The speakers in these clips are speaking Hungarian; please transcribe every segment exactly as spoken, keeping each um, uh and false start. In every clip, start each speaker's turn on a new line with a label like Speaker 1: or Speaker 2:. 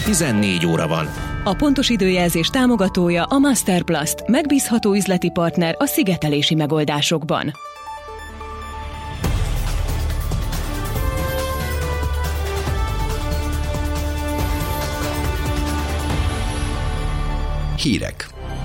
Speaker 1: tizennégy óra van.
Speaker 2: A pontos időjelzés támogatója a Masterplast, megbízható üzleti partner a szigetelési megoldásokban.
Speaker 1: Hírek.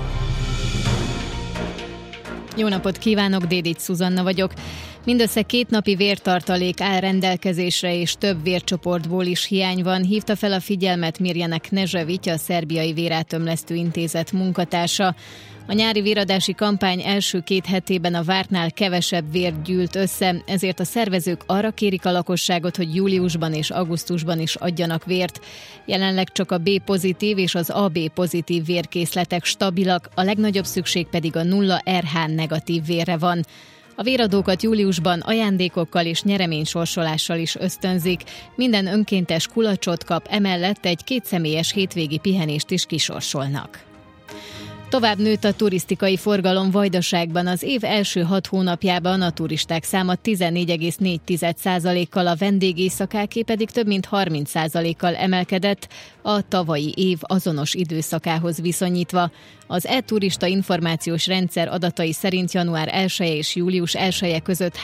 Speaker 3: Jó napot kívánok, Dédics Szuzanna vagyok. Mindössze két napi vértartalék áll rendelkezésre, és több vércsoportból is hiány van. Hívta fel a figyelmet Mirjana Knežević, a Szerbiai Vérátömlesztő Intézet munkatársa. A nyári véradási kampány első két hetében a vártnál kevesebb vér gyűlt össze, ezért a szervezők arra kérik a lakosságot, hogy júliusban és augusztusban is adjanak vért. Jelenleg csak a B-pozitív és az á bé pozitív vérkészletek stabilak, a legnagyobb szükség pedig a nulla er há negatív vérre van. A véradókat júliusban ajándékokkal és nyereménysorsolással is ösztönzik. Minden önkéntes kulacsot kap, emellett egy kétszemélyes hétvégi pihenést is kisorsolnak. Tovább nőtt a turisztikai forgalom Vajdaságban. Az év első hat hónapjában a turisták száma tizennégy egész négy százalékkal, a vendégészakáké pedig több mint harminc százalékkal emelkedett a tavalyi év azonos időszakához viszonyítva. Az e-turista információs rendszer adatai szerint január elseje és július elseje között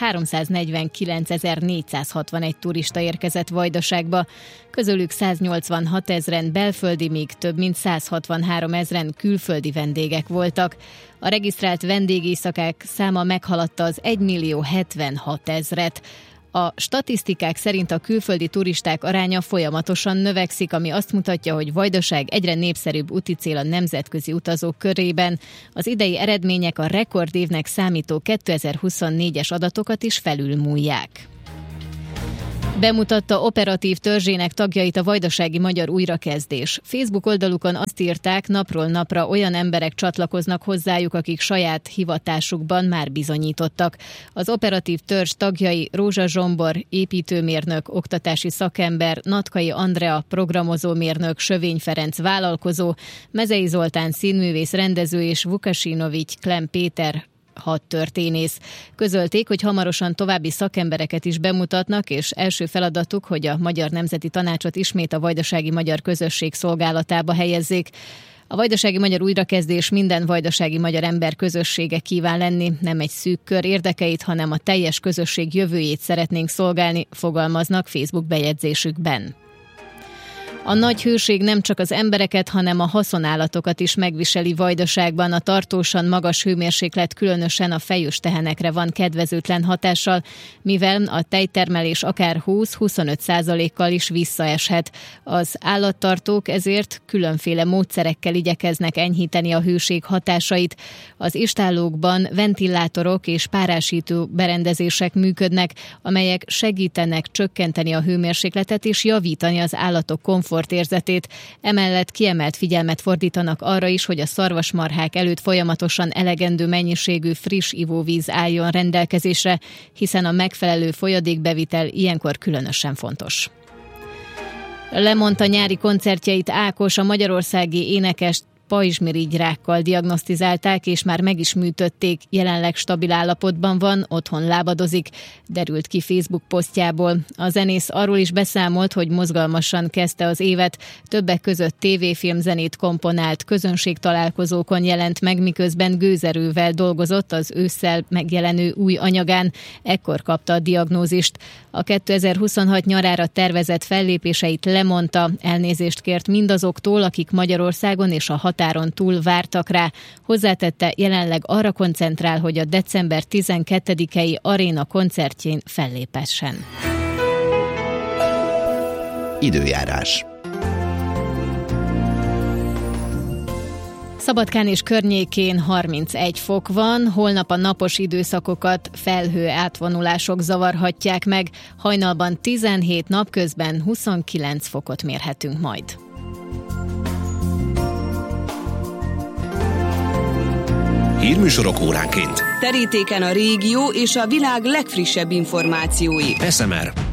Speaker 3: háromszáznegyvenkilencezer-négyszázhatvanegy turista érkezett Vajdaságba. Közülük száznyolcvanhat ezren belföldi, míg több mint százhatvanhárom ezren külföldi vendégek voltak. A regisztrált vendégészakák száma meghaladta az egymillió hetvenhat ezret. A statisztikák szerint a külföldi turisták aránya folyamatosan növekszik, ami azt mutatja, hogy Vajdaság egyre népszerűbb úticél a nemzetközi utazók körében. Az idei eredmények a rekordévnek számító kétezer-huszonnégyes adatokat is felülmúlják. Bemutatta operatív törzsének tagjait a Vajdasági Magyar Újrakezdés. Facebook oldalukon azt írták, napról napra olyan emberek csatlakoznak hozzájuk, akik saját hivatásukban már bizonyítottak. Az operatív törzs tagjai Rózsa Zsombor, építőmérnök, oktatási szakember, Natkai Andrea, programozómérnök, Sövény Ferenc, vállalkozó, Mezei Zoltán, színművész, rendező és Vukasinovics Klem Péter, hat történész. Közölték, hogy hamarosan további szakembereket is bemutatnak, és első feladatuk, hogy a Magyar Nemzeti Tanácsot ismét a vajdasági magyar közösség szolgálatába helyezzék. A Vajdasági Magyar Újrakezdés minden vajdasági magyar ember közössége kíván lenni, nem egy szűk kör érdekeit, hanem a teljes közösség jövőjét szeretnénk szolgálni, fogalmaznak Facebook bejegyzésükben. A nagy hőség nem csak az embereket, hanem a haszonállatokat is megviseli Vajdaságban. A tartósan magas hőmérséklet különösen a fejős tehenekre van kedvezőtlen hatással, mivel a tejtermelés akár húsz-huszonöt százalékkal is visszaeshet. Az állattartók ezért különféle módszerekkel igyekeznek enyhíteni a hőség hatásait. Az istállókban ventilátorok és párásító berendezések működnek, amelyek segítenek csökkenteni a hőmérsékletet és javítani az állatok komfortját. érzetét. Emellett kiemelt figyelmet fordítanak arra is, hogy a szarvasmarhák előtt folyamatosan elegendő mennyiségű friss ivóvíz álljon rendelkezésre, hiszen a megfelelő folyadékbevitel ilyenkor különösen fontos. Lemondta nyári koncertjeit Ákos, a magyarországi énekest pajzsmirigyrákkal diagnosztizálták, és már meg is műtötték, jelenleg stabil állapotban van, otthon lábadozik, derült ki Facebook posztjából. A zenész arról is beszámolt, hogy mozgalmasan kezdte az évet, többek között tévéfilmzenét komponált, közönségtalálkozókon jelent meg, miközben gőzerővel dolgozott az ősszel megjelenő új anyagán, ekkor kapta a diagnózist. A kétezer-huszonhat nyarára tervezett fellépéseit lemondta, elnézést kért mindazoktól, akik Magyarországon és a határon túl vártak rá. Hozzátette, jelenleg arra koncentrál, hogy a december tizenkettedikei aréna koncertjén fellépessen.
Speaker 1: Időjárás.
Speaker 3: Szabadkán és környékén harmincegy fok van, holnap a napos időszakokat felhő átvonulások zavarhatják meg, hajnalban tizenhét, napközben huszonkilenc fokot mérhetünk majd.
Speaker 1: Hírműsorok óránként.
Speaker 4: Terítéken a régió és a világ legfrissebb információi.
Speaker 1: es em er.